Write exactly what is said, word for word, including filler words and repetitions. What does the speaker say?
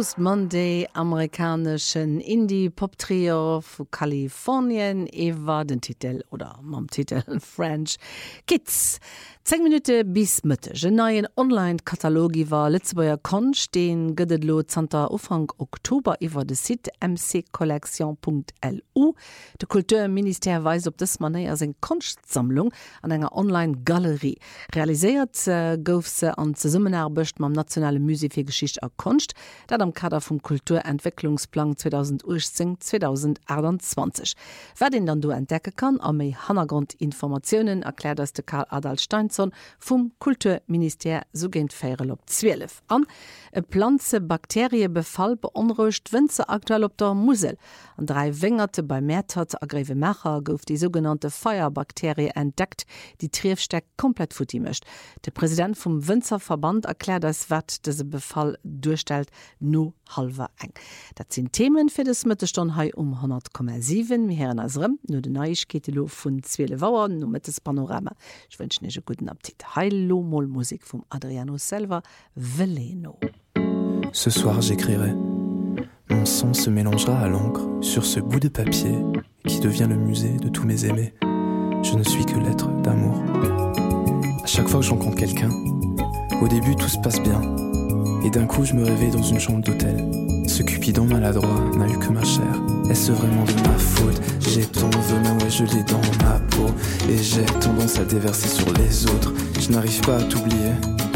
Ghost Monday, amerikanischen Indie-Pop-Trio von Kalifornien, iwwer den Titel oder mam Titel French Kids. zehn Minuten bis Mittag. Ein neuen Online-Katalog iwwer Lützebauer Konst, den gëtt lo zanter Ufang Oktober iwwer de Site m c collection punkt l u. De Kulturminister weist op dës Manéier seg Konstsammlung an enger Online-Galerie. Realisiert äh, gouf se an Zusammenarbeit mam Nationale Musee für Geschichte und Kunst, dat am Kader vom Kulturentwicklungsplan zweitausendachtzehn bis zweitausendachtundzwanzig. Wer den dann du entdecken kann, a méi Hintergrundinformationen erklärt das de Karl Adal Steinson vom Kulturminister so géint Féierel op zwölf an. E Pflanze-Bakteriebefall beunruhigt Winzer aktuell op der Musel. An drei Wingerte bei Meertat a Greve Macher gouf die sogenannte Feuerbakterie entdeckt, die Triefsteck komplett futti mischt. Der Präsident vom Winzerverband erklärt, dass wat diese Befall durchstellt, no halber eng. Das sind Themen für das Mittelstunde hei um hundert Komma sieben. Wir hören also nur die Neuigkeiten von zwölf Uhr, nur mit das Panorama. Ich wünsche euch einen guten Appetit. Hallo, Mol Musik von Adriano Selva, Veleno. Ce soir, j'écrirai. Mon son se mélangera à l'encre sur ce bout de papier qui devient le musée de tous mes aimés. Je ne suis que lettre d'amour. À chaque fois que je rencontre quelqu'un, au début tout se passe bien. Et d'un coup je me réveille dans une chambre d'hôtel. Ce Cupidon maladroit n'a eu que ma chair. Est-ce vraiment de ma faute? J'ai ton venin, ouais je l'ai dans ma peau. Et j'ai tendance à déverser sur les autres. Je n'arrive pas à t'oublier.